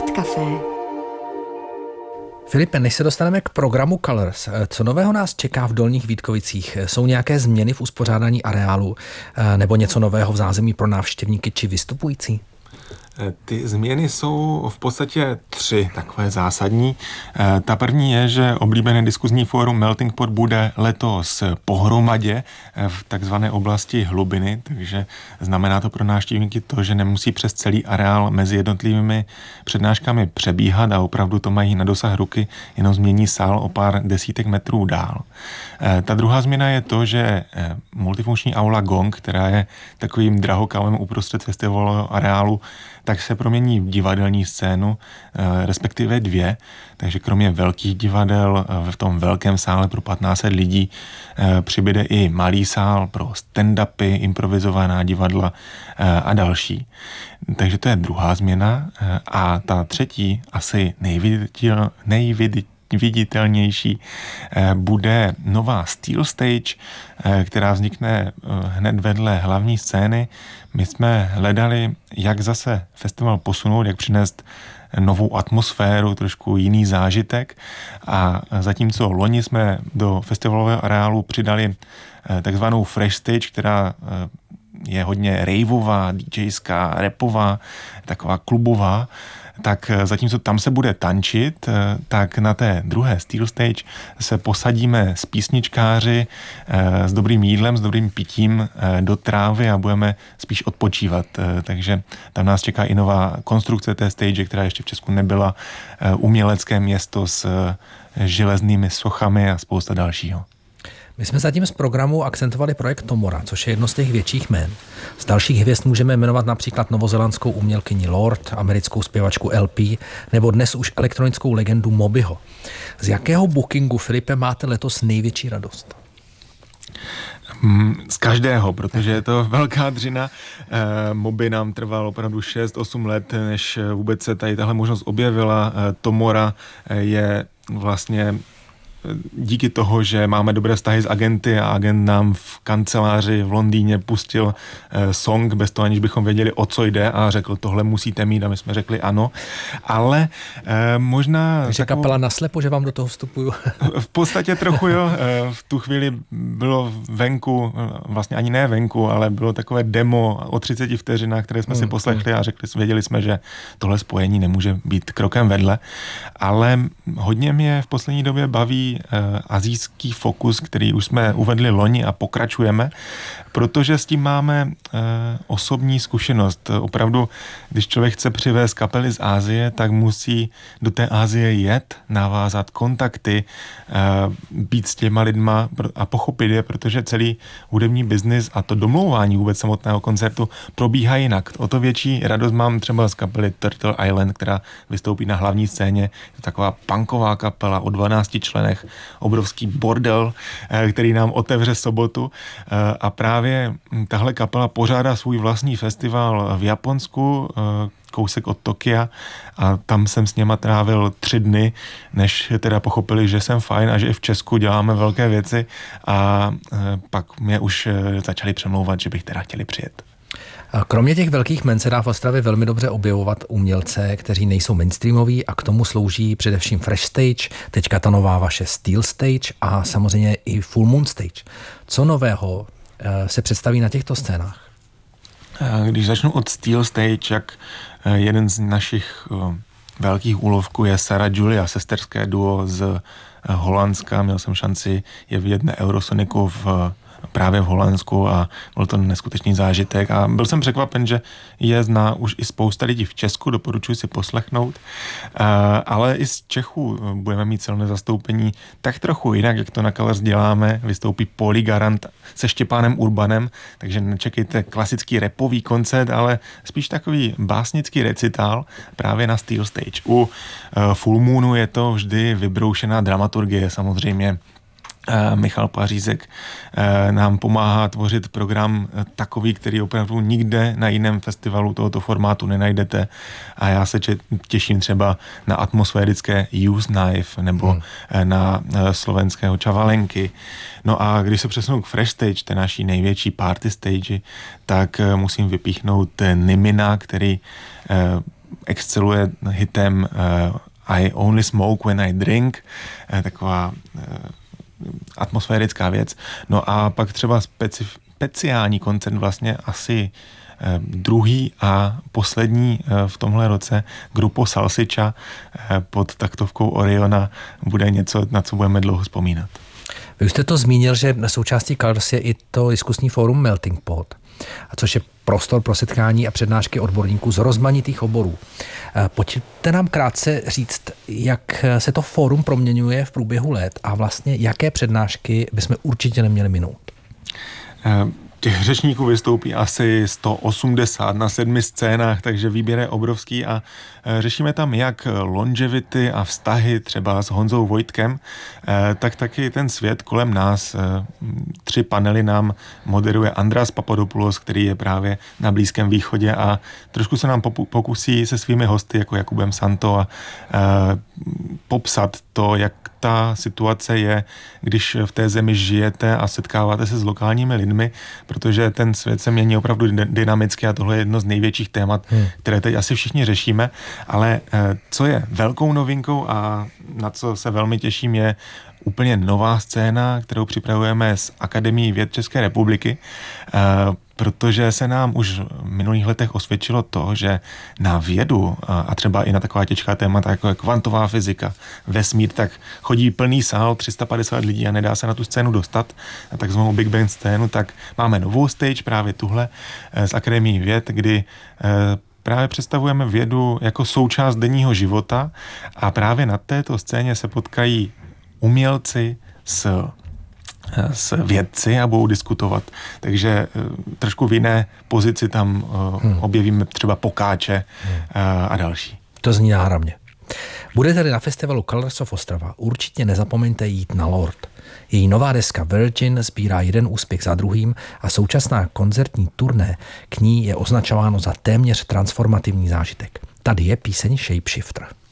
Café. Filipe, než se dostaneme k programu Colors, co nového nás čeká v Dolních Vítkovicích? Jsou nějaké změny v uspořádání areálu nebo něco nového v zázemí pro návštěvníky či vystupující? Ty změny jsou v podstatě 3 takové zásadní. Ta první je, že oblíbené diskuzní fórum Melting Pot bude letos pohromadě v takzvané oblasti hlubiny, takže znamená to pro návštěvníky to, že nemusí přes celý areál mezi jednotlivými přednáškami přebíhat a opravdu to mají na dosah ruky, jenom změní sál o pár desítek metrů dál. Ta druhá změna je to, že multifunkční aula Gong, která je takovým drahokávem uprostřed festivalového areálu, tak se promění v divadelní scénu, respektive 2, takže kromě velkých divadel v tom velkém sále pro 1500 lidí přibyde i malý sál pro stand-upy, improvizovaná divadla a další. Takže to je druhá změna a ta třetí, asi nejviditelnější, bude nová Steel Stage, která vznikne hned vedle hlavní scény. My jsme hledali, jak zase festival posunout, jak přinést novou atmosféru, trošku jiný zážitek a zatímco loni jsme do festivalového areálu přidali takzvanou Fresh Stage, která je hodně raveová, DJská, rapová, taková klubová, tak zatímco tam se bude tančit, tak na té druhé Steel Stage se posadíme s písničkáři, s dobrým jídlem, s dobrým pitím do trávy a budeme spíš odpočívat. Takže tam nás čeká i nová konstrukce té stage, která ještě v Česku nebyla, umělecké město s železnými sochami a spousta dalšího. My jsme zatím z programu akcentovali projekt Tomora, což je jedno z těch větších jmén. Z dalších hvězd můžeme jmenovat například novozelandskou umělkyni Lord, americkou zpěvačku LP nebo dnes už elektronickou legendu Mobyho. Z jakého bookingu, Filipe, máte letos největší radost? Z každého, protože je to velká dřina. Moby nám trval opravdu 6-8 let, než vůbec se tady tahle možnost objevila. Tomora je vlastně díky toho, že máme dobré vztahy s agenty a agent nám v kanceláři v Londýně pustil song bez toho, aniž bychom věděli, o co jde a řekl, tohle musíte mít a my jsme řekli ano, ale možná... Takže kapela naslepo, že vám do toho vstupuju? V podstatě trochu jo, v tu chvíli bylo venku, vlastně ani ne venku, ale bylo takové demo o 30 vteřinách, které jsme si poslechli a věděli jsme, že tohle spojení nemůže být krokem vedle, ale hodně mě v poslední době baví asijský fokus, který už jsme uvedli loni a pokračujeme, protože s tím máme osobní zkušenost. Opravdu, když člověk chce přivést kapely z Asie, tak musí do té Asie jet, navázat kontakty, být s těma lidma a pochopit je, protože celý hudební biznis a to domlouvání vůbec samotného koncertu probíhá jinak. O to větší radost mám třeba z kapely Turtle Island, která vystoupí na hlavní scéně. Je to taková punková kapela o 12 členech, obrovský bordel, který nám otevře sobotu a právě tahle kapela pořádá svůj vlastní festival v Japonsku, kousek od Tokia a tam jsem s něma trávil 3 dny, než teda pochopili, že jsem fajn a že i v Česku děláme velké věci a pak mě už začali přemlouvat, že bych teda chtěli přijet. Kromě těch velkých men se dá v Ostravě velmi dobře objevovat umělce, kteří nejsou mainstreamoví a k tomu slouží především Fresh Stage, teďka ta nová vaše Steel Stage a samozřejmě i Full Moon Stage. Co nového se představí na těchto scénách? Když začnu od Steel Stage, jak jeden z našich velkých úlovků je Sarah Julia, sesterské duo z Holandska. Měl jsem šanci je vidět na Eurosoniku právě v Holandsku a byl to neskutečný zážitek a byl jsem překvapen, že je zná už i spousta lidí v Česku, doporučuji si poslechnout, ale i z Čechů budeme mít silné zastoupení tak trochu jinak, jak to na Colors děláme, vystoupí Poli Garant se Štěpánem Urbanem, takže nečekejte klasický rapový koncert, ale spíš takový básnický recitál právě na Steel Stage. U Full Moonu je to vždy vybroušená dramaturgie samozřejmě. Michal Pařízek nám pomáhá tvořit program takový, který opravdu nikde na jiném festivalu tohoto formátu nenajdete a já se těším třeba na atmosférické Use Knife nebo na slovenského Čavalenky. No a když se přesunu k Fresh Stage, té naší největší party stage, tak musím vypíchnout Nimina, který exceluje hitem I Only Smoke When I Drink, taková atmosférická věc. No a pak třeba speciální koncert, vlastně asi druhý a poslední v tomhle roce, Grupo Salsicha pod taktovkou Oriona, bude něco, na co budeme dlouho vzpomínat. Vy už jste to zmínil, že součástí Colors je i to diskusní fórum Melting Pot, což je prostor pro setkání a přednášky odborníků z rozmanitých oborů. Pojďte nám krátce říct, jak se to fórum proměňuje v průběhu let a vlastně jaké přednášky bychom určitě neměli minout. Těch řečníků vystoupí asi 180 na 7 scénách, takže výběr je obrovský a řešíme tam jak longevity a vztahy třeba s Honzou Vojtkem, tak taky ten svět kolem nás. 3 panely nám moderuje Andreas Papadopoulos, který je právě na Blízkém východě a trošku se nám pokusí se svými hosty jako Jakubem Santo a popsat to, jak ta situace je, když v té zemi žijete a setkáváte se s lokálními lidmi, protože ten svět se mění opravdu dynamicky a tohle je jedno z největších témat, které teď asi všichni řešíme, ale co je velkou novinkou a na co se velmi těším, je úplně nová scéna, kterou připravujeme s Akademií věd České republiky, protože se nám už v minulých letech osvědčilo to, že na vědu a třeba i na taková těžká témata, jako je kvantová fyzika, vesmír, tak chodí plný sál, 350 lidí a nedá se na tu scénu dostat, na takzvanou Big Bang scénu, tak máme novou stage, právě tuhle z Akademií věd, kdy právě představujeme vědu jako součást denního života a právě na této scéně se potkají umělci s vědci a budou diskutovat. Takže trošku v jiné pozici tam objevíme třeba Pokáče a další. To zní náramně. Budete-li na festivalu Colors of Ostrava, určitě nezapomeňte jít na Lord. Její nová deska Virgin sbírá jeden úspěch za druhým a současná koncertní turné k ní je označováno za téměř transformativní zážitek. Tady je píseň Shapeshifter.